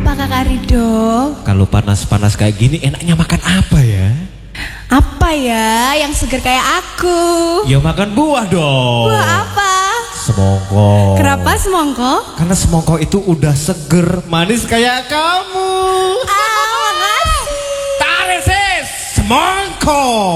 Apa Kakak Ridho? Kalau panas-panas kayak gini enaknya makan apa ya? Apa ya yang seger kayak aku? Ya makan buah dong. Buah apa? Semongko. Kenapa semongko? Karena semongko itu udah seger, manis kayak kamu. Ah, makasih. Tarik sis, semongko.